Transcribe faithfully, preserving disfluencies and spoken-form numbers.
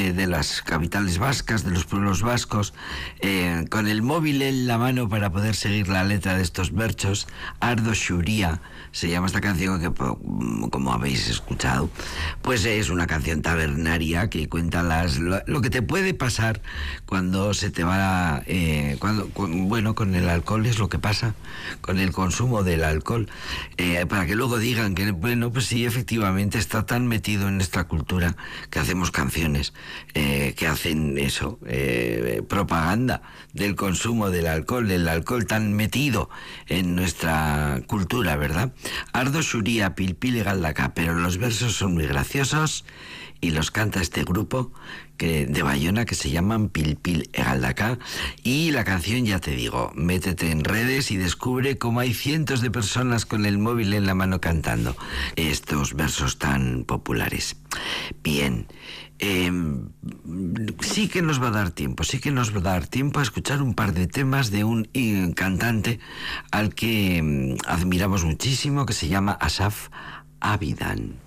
eh, de las capitales vascas, de los pueblos vascos, eh, con el móvil en la mano para poder seguir la letra de estos versos. Ardo Xuría se llama esta canción, que como habéis escuchado, pues es una canción tabernaria que cuenta las lo, lo que te puede pasar cuando se te va, eh, cuando, con, bueno, con el alcohol es lo que pasa, con el consumo del alcohol, eh, para que luego digan que, bueno, pues sí, efectivamente está tan metido en nuestra cultura que hacemos canciones eh, que hacen eso, eh, propaganda del consumo del alcohol, del alcohol tan metido en nuestra cultura, ¿verdad? Ardo Xuría, Pilpil y Galdacá, pero los versos son muy graciosos y los canta este grupo que, de Bayona, que se llaman Pilpil y Galdacá, y la canción, ya te digo, métete en redes y descubre cómo hay cientos de personas con el móvil en la mano cantando estos versos tan populares. Bien, eh, sí que nos va a dar tiempo, sí que nos va a dar tiempo a escuchar un par de temas de un eh, cantante al que eh, admiramos muchísimo, que se llama Asaf Avidan.